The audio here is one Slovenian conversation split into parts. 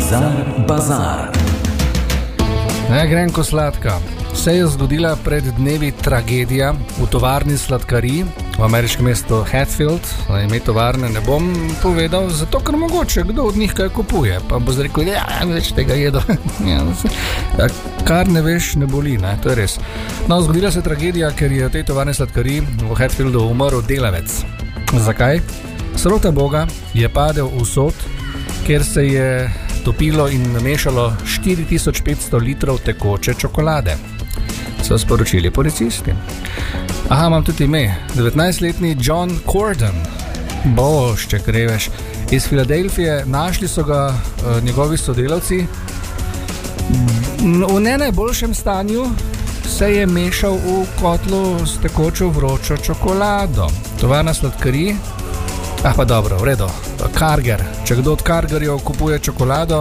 Bazar. Grenko sladka. Se je zgodila pred dnevi tragedija v tovarni sladkarij v ameriškem mestu Hatfield. Ime tovarne ne bom povedal, zato ker mogoče kdo od njih kaj kupuje. Pa bo rekel, več tega jedo. Kar ne veš, ne boli, ne? To je res. No, zgodila se tragedija, ker je v tej tovarni sladkarij v Hatfieldu umrl delavec. Zakaj? Srota Boga je padel v sod, kjer se je topilo in namešalo 4500 litrov tekoče čokolade. So sporočili policisti. Aha, imam tudi ime. 19-letni John Corden. Bošče kreveš. Iz Filadelfije našli so ga njegovi sodelavci. V ne najboljšem stanju se je mešal v kotlu s tekočo vročo čokolado. Tovarna sladkarij. Pa dobro, v redu. Karger. Če kdo od kargerjev kupuje čokolado,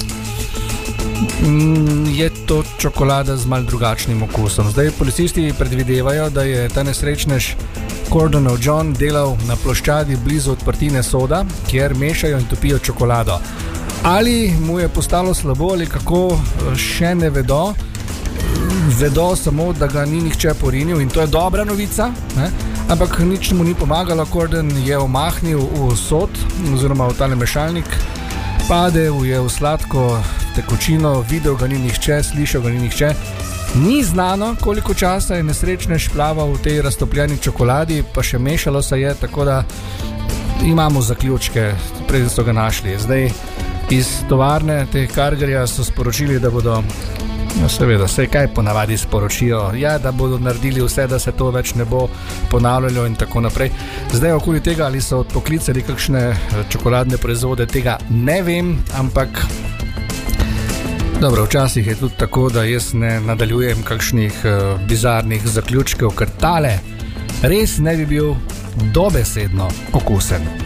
je to čokolada z mal drugačnim okusom. Zdaj policisti predvidevajo, da je ta nesrečnež Cordenov John delal na ploščadi blizu odprtine soda, kjer mešajo in topijo čokolado. Ali mu je postalo slabo ali kako, še ne vedo. Vedo samo, da ga ni nihče porinil in to je dobra novica, ne? Ampak nič mu ni pomagalo. Corden je omahnil v sod oziroma v tale mešalnik, padel je v sladko tekočino, videl ga ni nihče, slišal ga ni nihče. Ni znano, koliko časa je nesrečnež plaval v tej raztopljeni čokoladi, pa še mešalo se je, tako da imamo zaključke, preden so ga našli. Zdaj iz tovarne teh kargerja so sporočili, da bodo, seveda, vse kaj ponavadi sporočijo, da bodo naredili vse, da se to več ne bo ponavljalo in tako naprej. Zdaj okoli tega, ali so odpoklicali kakšne čokoladne proizvode, tega ne vem, ampak dobro, včasih je tudi tako, da jaz ne nadaljujem kakšnih bizarnih zaključkov, ker tale res ne bi bil dobesedno okusen.